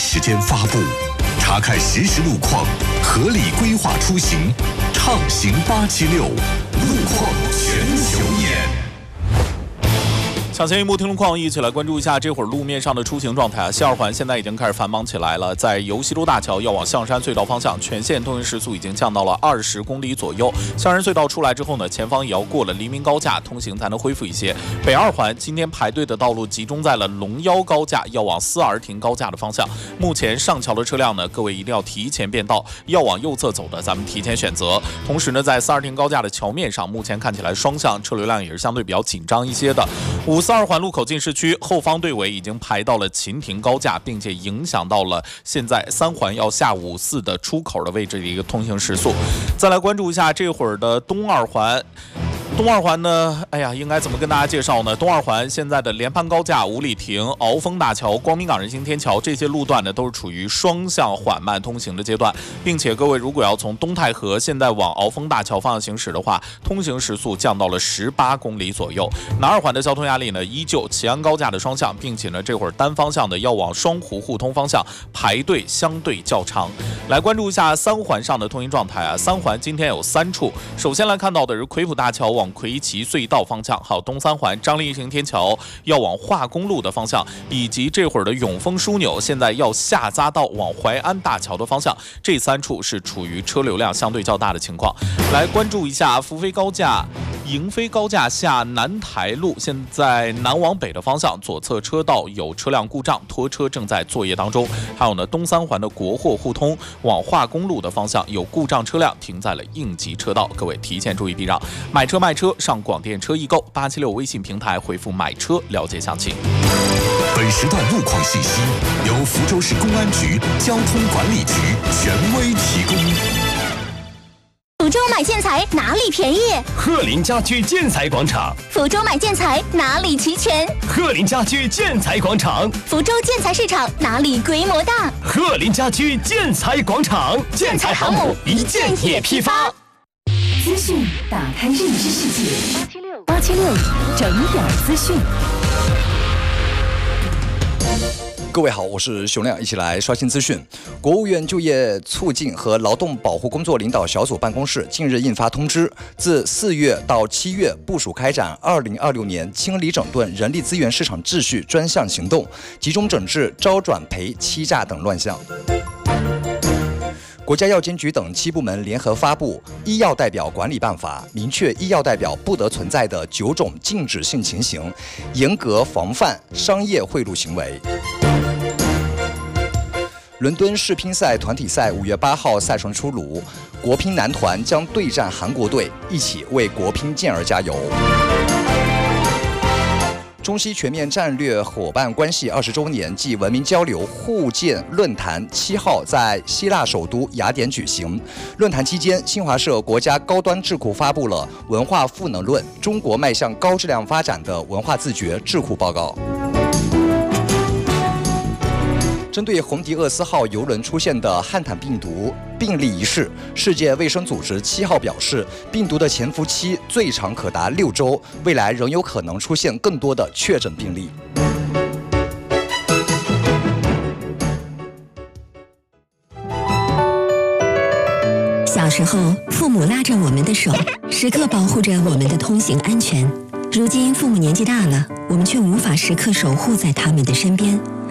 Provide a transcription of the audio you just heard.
时间发布，查看实时路况，合理规划出行，畅行876，路况全球眼。 抢先一步听路况，一起来关注一下这会儿路面上的出行状态。西二环现在已经开始繁忙起来了，在由西周大桥要往象山隧道方向，全线通行时速已经降到了20公里左右。象山隧道出来之后呢，前方也要过了黎明高架，通行才能恢复一些。北二环今天排队的道路集中在了龙腰高架要往思尔亭高架的方向。目前上桥的车辆呢，各位一定要提前变道，要往右侧走的咱们提前选择。同时呢，在思尔亭高架的桥面上，目前看起来双向车流量也是相对比较紧张一些的。542环路口进市区后方队尾已经排到了秦亭高架，并且影响到了现在3环要下54的出口的位置的一个通行时速。再来关注一下这会儿的东二环。东二环呢，应该怎么跟大家介绍呢？东二环现在的联潘高架、五里亭、鳌峰大桥、光明港人行天桥这些路段呢，都是处于双向缓慢通行的阶段，并且各位如果要从东太河现在往鳌峰大桥方向行驶的话，通行时速降到了18公里左右。南二环的交通压力呢，依旧齐安高架的双向，并且呢，这会儿单方向的要往双湖互通方向排队相对较长。来关注一下3环上的通行状态啊，3环今天有3处，首先来看到的是奎普大桥往魁旗隧道方向，还有东3环张立行天桥要往化公路的方向，以及这会儿的永丰枢纽现在要下匝道往淮安大桥的方向，这3处是处于车流量相对较大的情况。来关注一下福飞高架、迎飞高架下南台路，现在南往北的方向左侧车道有车辆故障，拖车正在作业当中。还有呢，东3环的国货互通往化公路的方向有故障车辆停在了应急车道，各位提前注意避让。买车卖车上广电车易购876微信平台回复买车了解详情。 本时段路况信息由福州市公安局交通管理局权威提供。 福州买建材哪里便宜？ 鹤林家居建材广场。 福州买建材哪里齐全？ 鹤林家居建材广场。 福州建材市场哪里规模大？ 鹤林家居建材广场。建材航母一件也批发。 资讯打开认知世界，876整点资讯。 各位好，我是熊亮，一起来刷新资讯。国务院就业促进和劳动保护工作领导小组办公室近日印发通知，自4月到7月部署开展2026年清理整顿人力资源市场秩序专项行动，集中整治招转赔、欺诈等乱象。国家药监局等7部门联合发布《医药代表管理办法》，明确医药代表不得存在的9种禁止性情形，严格防范商业贿赂行为。伦敦世乒赛团体赛5月8号赛程出炉，国乒男团将对战韩国队，一起为国乒健儿加油。中西全面战略伙伴关系20周年暨文明交流互鉴论坛7号在希腊首都雅典举行。论坛期间，新华社国家高端智库发布了《文化赋能论：中国迈向高质量发展的文化自觉智库报告》。针对红迪厄斯号邮轮出现的汉坦病毒病例一事，世界卫生组织7号表示，病毒的潜伏期最长可达6周，未来仍有可能出现更多的确诊病例。 小时候，父母拉着我们的手，时刻保护着我们的通行安全。如今父母年纪大了，我们却无法时刻守护在他们的身边。